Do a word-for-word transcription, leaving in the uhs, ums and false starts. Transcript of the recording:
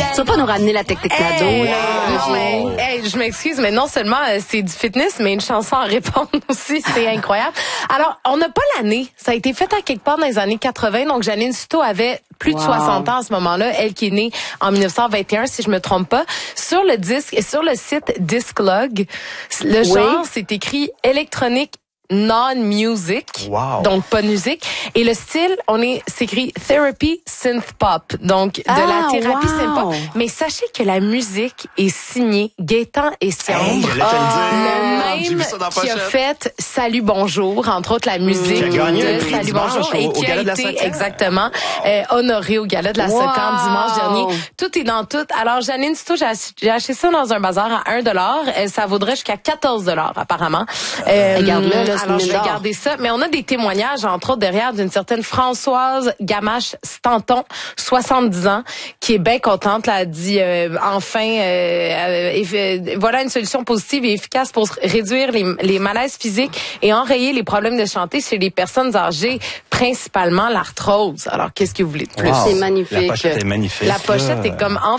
Tu vas pas nous ramener la technique cadeau, hey, là. Non, mais, hey, je m'excuse, mais non seulement euh, c'est du fitness, mais une chanson à répondre aussi, c'est incroyable. Alors, on n'a pas l'année. Ça a été fait à quelque part dans les années quatre-vingts, donc Janine Souto avait plus de wow. soixante ans à ce moment-là, elle qui est née en dix-neuf cent vingt et un, si je me trompe pas. Sur le disque et sur le site Disclog, le oui. genre, c'est écrit électronique non-music, wow. donc pas de musique. Et le style, on est, c'est écrit Therapy Synth Pop, donc de ah, la thérapie wow. synth pop. Mais sachez que la musique est signée Gaétan et Siambre, hey, ah, le même qui a pochette. fait Salut Bonjour, entre autres la musique qui a gagné de le prix Salut Bonjour au, et au qui a Gala de la été Socan. exactement euh, honoré au Gala de la wow. Socan dimanche dernier. Tout est dans tout. Alors Janine Souto, j'ai, j'ai acheté ça dans un bazar à un dollar. Euh, ça vaudrait jusqu'à quatorze dollars apparemment. Euh, Regarde-le, là, c'est alors je une vais mine garder ça. Mais on a des témoignages, entre autres, derrière d'une certaine Françoise Gamache-Stanton, soixante-dix ans, qui est bien contente. Là, elle dit euh, enfin, euh, euh, euh, voilà une solution positive et efficace pour réduire les, les malaises physiques et enrayer les problèmes de santé chez les personnes âgées, principalement l'arthrose. Alors, qu'est-ce que vous voulez de plus? Wow. C'est magnifique. La pochette est magnifique. La pochette est comme